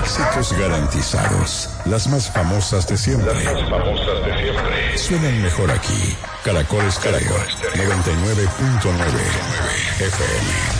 Éxitos garantizados. Las más famosas de siempre. Suenan mejor aquí. Caracol Estéreo 99.9 FM.